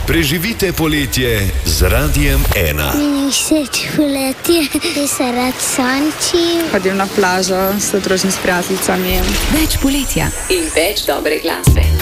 Preživite poletje z Radiem 1. Meni všeč poletje, ker se rad sončim. Hodim na plažo, se družim s prijateljicami. Več poletja in več dobre glasbe.